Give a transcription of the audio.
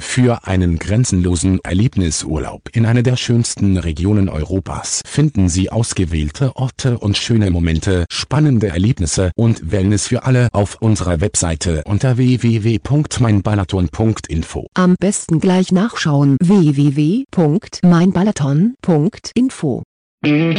Für einen grenzenlosen Erlebnisurlaub in einer der schönsten Regionen Europas finden Sie ausgewählte Orte und schöne Momente, spannende Erlebnisse und Wellness für alle auf unserer Webseite unter www.meinbalaton.info. Am besten gleich nachschauen: www.meinbalaton.info.